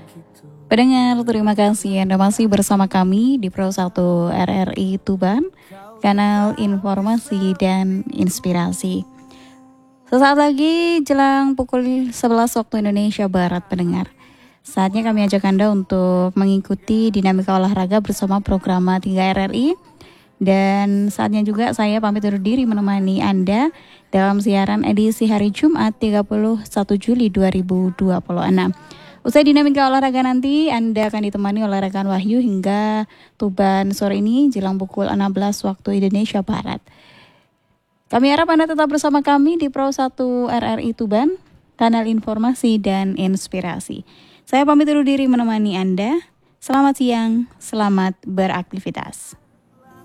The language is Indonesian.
Pendengar, terima kasih Anda masih bersama kami di Pro 1 RRI Tuban, kanal informasi dan inspirasi. Sesaat lagi jelang pukul 11 waktu Indonesia Barat, pendengar. Saatnya kami ajak Anda untuk mengikuti dinamika olahraga bersama program 3 RRI. Dan saatnya juga saya pamit undur diri menemani Anda dalam siaran edisi hari Jumat 31 Juli 2026. Usai dinamika olahraga nanti, Anda akan ditemani oleh rekan Wahyu hingga Tuban sore ini jelang pukul 16 waktu Indonesia Barat. Kami harap Anda tetap bersama kami di Pro 1 RRI Tuban, kanal informasi dan inspirasi. Saya pamit undur diri menemani Anda. Selamat siang, selamat beraktivitas.